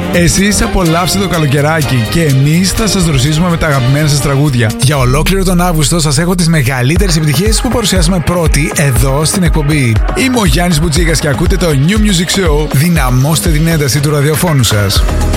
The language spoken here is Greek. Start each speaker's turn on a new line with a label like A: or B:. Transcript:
A: Εσείς απολαύστε το καλοκαιράκι και εμείς θα σας δροσίσουμε με τα αγαπημένα σας τραγούδια. Για ολόκληρο τον Αύγουστο σας έχω τις μεγαλύτερες επιτυχίες που παρουσιάσαμε πρώτοι εδώ στην εκπομπή. Είμαι ο Γιάννης Μπουτζίκας και ακούτε το New Music Show. Δυναμώστε την ένταση του ραδιοφώνου σας.